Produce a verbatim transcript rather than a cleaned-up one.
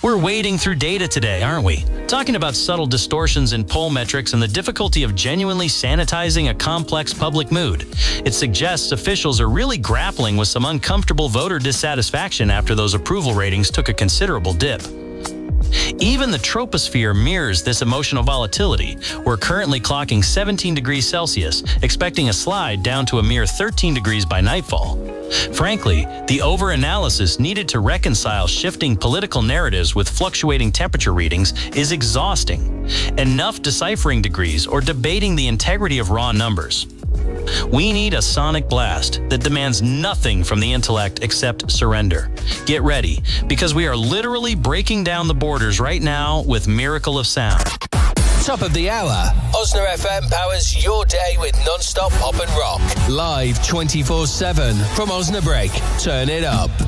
We're wading through data today, aren't we? Talking about subtle distortions in poll metrics and the difficulty of genuinely sanitizing a complex public mood. It suggests officials are really grappling with some uncomfortable voter dissatisfaction after those approval ratings took a considerable dip. Even the troposphere mirrors this emotional volatility. We're currently clocking seventeen degrees Celsius, expecting a slide down to a mere thirteen degrees by nightfall. Frankly, the over-analysis needed to reconcile shifting political narratives with fluctuating temperature readings is exhausting. Enough deciphering degrees or debating the integrity of raw numbers. We need a sonic blast that demands nothing from the intellect except surrender. Get ready, because we are literally breaking down the borders right now with Miracle of Sound. Top of the hour. Osna F M powers your day with non-stop pop and rock. Live twenty-four seven from Osnabrück. Turn it up.